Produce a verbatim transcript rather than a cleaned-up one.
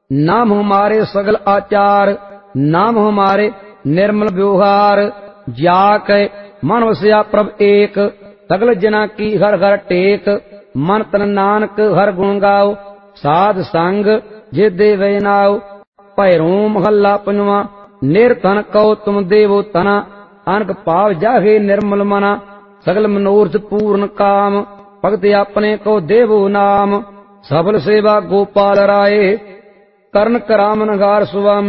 नाम हमारे सगल आचार, नाम हमारे निर्मल व्यवहार। जाके मन वसया प्रभ एक, सगल जना की हर हर टेक। मन तन नानक हर गुण गाओ, साध संग जे देवे नाओ। भैरो महला पंजवा। निर्धन कहो तुम देवो तना, अनक पाव जाहे निर्मल मना। सगल मनोरथ पूर्ण काम, भगत अपने को देवो नाम। सफल सेवा गोपाल राय, करण करामन गार सुवामी।